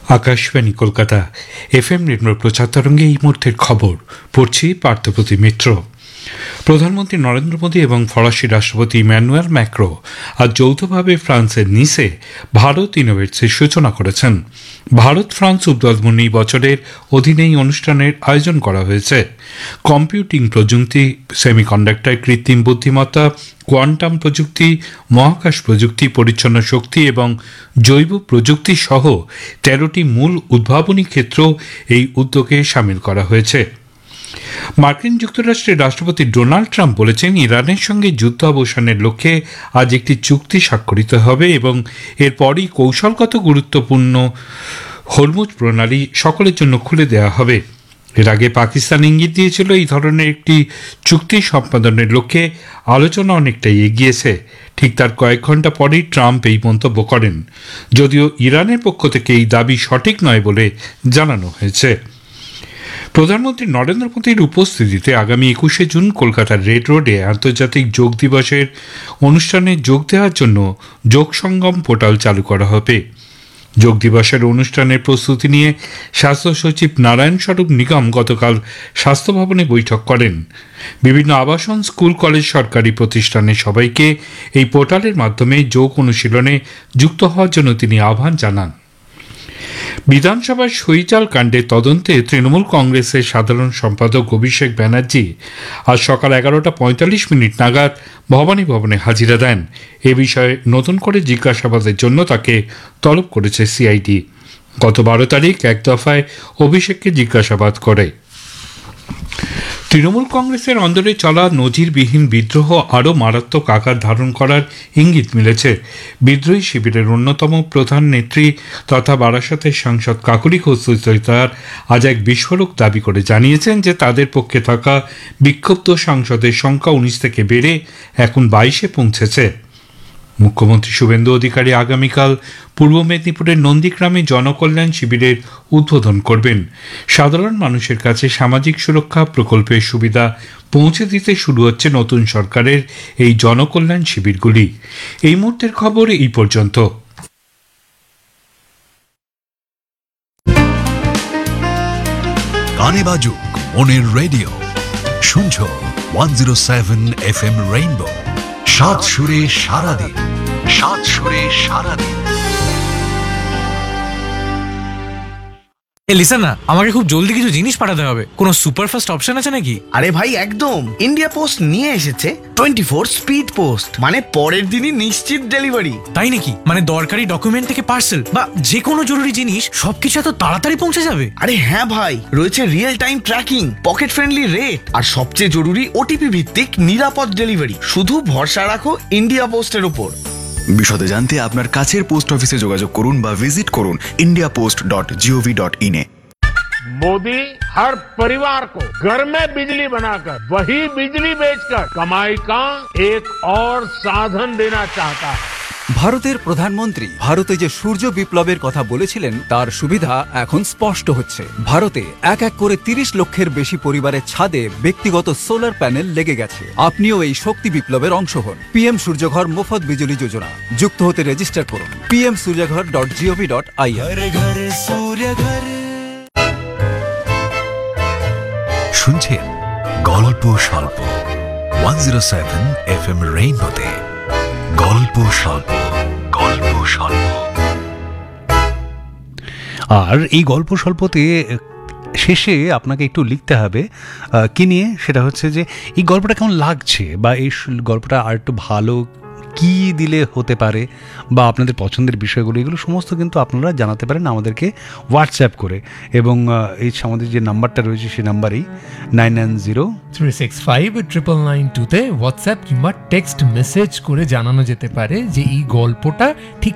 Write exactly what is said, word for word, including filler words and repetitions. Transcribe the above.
Akashvani Kolkata F M নির্মল প্রচার তরঙ্গে এই মুহূর্তের খবর পড়ছি পার্থপ্রতিম মিত্র। প্রধানমন্ত্রী নরেন্দ্র মোদী এবং ফরাসি রাষ্ট্রপতি ইম্যানুয়েল ম্যাক্রো আজ যৌথভাবে ফ্রান্সের নিসে ভারত ইনোভেটসের সূচনা করেছেন। ভারত ফ্রান্স উদ্বোধনী বছরের অধীনে এই অনুষ্ঠানের আয়োজন করা হয়েছে। কম্পিউটিং প্রযুক্তি, সেমিকন্ডাক্টর, কৃত্রিম বুদ্ধিমত্তা, কোয়ান্টাম প্রযুক্তি, মহাকাশ প্রযুক্তি, পরিচ্ছন্ন শক্তি এবং জৈব প্রযুক্তি সহ তেরোটি মূল উদ্ভাবনী ক্ষেত্র এই উদ্যোগে সামিল করা হয়েছে। মার্কিন যুক্তরাষ্ট্রের রাষ্ট্রপতি ডোনাল্ড ট্রাম্প বলেছেন, ইরানের সঙ্গে যুদ্ধ অবসানের লক্ষ্যে আজ একটি চুক্তি স্বাক্ষরিত হবে এবং এরপরই কৌশলগত গুরুত্বপূর্ণ হরমুজ প্রণালী সকলের জন্য খুলে দেওয়া হবে। এর আগে পাকিস্তান ইঙ্গিত দিয়েছিল এই ধরনের একটি চুক্তি সম্পাদনের লক্ষ্যে আলোচনা অনেকটাই এগিয়েছে। ঠিক তার কয়েক ঘন্টা পরেই ট্রাম্প এই মন্তব্য করেন, যদিও ইরানের পক্ষ থেকে এই দাবি সঠিক নয় বলে জানানো হয়েছে। প্রধানমন্ত্রী নরেন্দ্র মোদীর উপস্থিতিতে আগামী একুশে জুন কলকাতার রেড রোডে আন্তর্জাতিক যোগ দিবসের অনুষ্ঠানে যোগ দেওয়ার জন্য যোগ সঙ্গম পোর্টাল চালু করা হবে। যোগ দিবসের অনুষ্ঠানের প্রস্তুতি নিয়ে স্বাস্থ্য সচিব নারায়ণ স্বরূপ নিগম গতকাল স্বাস্থ্য ভবনে বৈঠক করেন। বিভিন্ন আবাসন, স্কুল, কলেজ, সরকারি প্রতিষ্ঠানের সবাইকে এই পোর্টালের মাধ্যমে যোগ অনুশীলনে যুক্ত হওয়ার জন্য তিনি আহ্বান জানান। বিধানসভার সইচাল কাণ্ডের তদন্তে তৃণমূল কংগ্রেসের সাধারণ সম্পাদক অভিষেক ব্যানার্জি আজ সকাল এগারোটা পঁয়তাল্লিশ মিনিট নাগাদ ভবানী ভবনে হাজিরা দেন। এ বিষয়ে নতুন করে জিজ্ঞাসাবাদের জন্য তাকে তলব করেছে সিআইডি। গত বারো তারিখ এক দফায় অভিষেককে জিজ্ঞাসাবাদ করে। তৃণমূল কংগ্রেসের অন্দরে চলা নজিরবিহীন বিদ্রোহ আরও মারাত্মক আকার ধারণ করার ইঙ্গিত মিলেছে। বিদ্রোহী শিবিরের অন্যতম প্রধান নেত্রী তথা বারাসতের সাংসদ কাকুলি খোসরুদ্দিন আজ এক বিস্ফোরক দাবি করে জানিয়েছেন যে তাদের পক্ষে থাকা বিক্ষুব্ধ সাংসদের সংখ্যা উনিশ থেকে বেড়ে এখন বাইশে পৌঁছেছে। মুখ্যমন্ত্রী শুভেন্দু অধিকারী আগামীকাল পূর্ব মেদিনীপুরের নন্দীগ্রামে জনকল্যাণ শিবিরের উদ্বোধন করবেন। সাধারণ মানুষের কাছে সামাজিক সুরক্ষা প্রকল্পের সুবিধা পৌঁছে দিতে শুরু হচ্ছে নতুন সরকারের এই জনকল্যাণ শিবিরগুলি। এই মুহূর্তের খবর এই পর্যন্ত। গানে বাজুক মনের রেডিও, শুনছো one zero seven F M rainbow. সাত সুরে সারাদিন, সাত সুরে সারাদিন। এ লিসেন না, আমাকে খুব জলদি কিছু জিনিস পাঠাতে হবে। কোনো সুপারফাস্ট অপশন আছে নাকি? আরে ভাই একদম, ইন্ডিয়া পোস্ট নিয়ে এসেছে টোয়েন্টি ফোর স্পিড পোস্ট, মানে পরের দিনই নিশ্চিত ডেলিভারি। তাই নাকি? মানে দরকারি ডকুমেন্ট থেকে পার্সেল বা যে কোনো জরুরি জিনিস সবকিছু এত তাড়াতাড়ি পৌঁছে যাবে? আরে হ্যাঁ ভাই, রয়েছে real time tracking, pocket friendly rate আর সবচেয়ে জরুরি ওটিপি ভিত্তিক নিরাপদ ডেলিভারি। শুধু ভরসা রাখো ইন্ডিয়া পোস্টের উপর। বিশদে জানতে আপনার কাছের পোস্ট অফিসে যোগাযোগ করুন বা ভিজিট করুন India post dot gov dot in a. Modi हर परिवार को घर में बिजली बनाकर वही बिजली बेचकर कमाई का एक और साधन देना चाहता है। ভারতের প্রধানমন্ত্রী ভারতে যে সূর্য বিপ্লবের কথা বলেছিলেন তার সুবিধা এখন স্পষ্ট হচ্ছে। ভারতে এক এক করে তিরিশ লক্ষের বেশি পরিবারের ছাদে ব্যক্তিগত সোলার প্যানেল লেগে গেছে। আপনিও এই শক্তি বিপ্লবের অংশ হন। পিএম সূর্যঘর মুফত বিজলি যোজনা, যুক্ত হতে রেজিস্টার করুন PM সূর্যঘর dot gov dot I N. শুনছেন গল্প স্বল্প one zero seven F M রেইনবোতে। গল্প স্বল্প, গল্প স্বল্প। আর এই গল্প স্বল্পতে শেষে আপনাকে একটু লিখতে হবে কি নিয়ে, সেটা হচ্ছে যে এই গল্পটা কেমন লাগছে বা এই গল্পটা আর একটু ভালো কী দিলে হতে পারে বা আপনাদের পছন্দের বিষয়গুলো, এগুলো সমস্ত কিন্তু আপনারা জানাতে পারেন আমাদেরকে হোয়াটসঅ্যাপ করে। এবং এই আমাদের যে নাম্বারটা রয়েছে সেই নাম্বারেই nine nine zero three six five triple nine টুতে হোয়াটসঅ্যাপ কিংবা টেক্সট মেসেজ করে জানানো যেতে পারে যে এই গল্পটা ঠিক